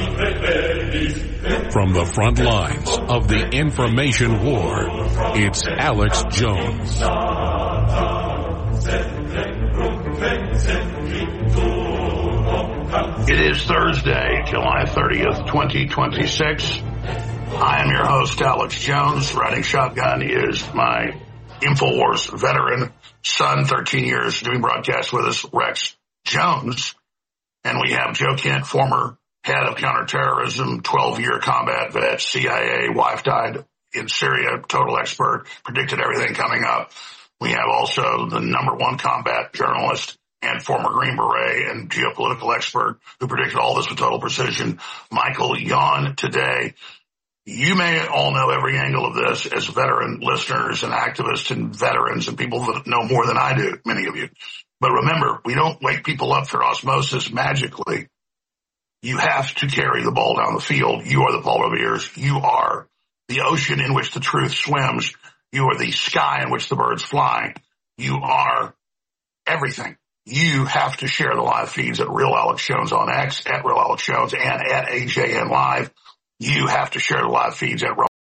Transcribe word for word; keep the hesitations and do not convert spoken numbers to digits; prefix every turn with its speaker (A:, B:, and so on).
A: From the front lines of the information war, it's Alex Jones.
B: It is Thursday, July thirtieth, twenty twenty-six. I am your host, Alex Jones. Riding shotgun is my InfoWars veteran son, thirteen years doing broadcasts with us, Rex Jones. And we have Joe Kent, former head of counterterrorism, twelve-year combat vet, C I A, wife died in Syria, total expert, predicted everything coming up. We have also the number one combat journalist and former Green Beret and geopolitical expert who predicted all this with total precision, Michael Yon today. You may all know every angle of this as veteran listeners and activists and veterans and people that know more than I do, many of you. But remember, we don't wake people up for osmosis magically. You have to carry the ball down the field. You are the Paul Revere's. You are the ocean in which the truth swims. You are the sky in which the birds fly. You are everything. You have to share the live feeds at Real Alex Jones on X, at Real Alex Jones, and at A J N Live. You have to share the live feeds at